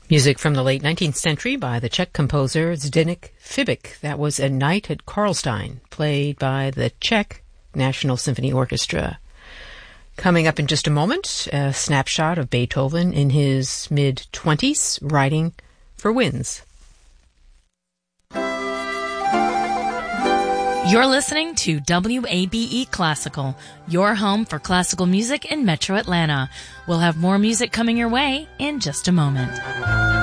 Music from the late 19th century by the Czech composer Zdeněk Fibik. That was A Night at Karlstein, played by the Czech National Symphony Orchestra. Coming up in just a moment, a snapshot of Beethoven in his mid-20s, writing for winds. You're listening to WABE Classical, your home for classical music in Metro Atlanta. We'll have more music coming your way in just a moment.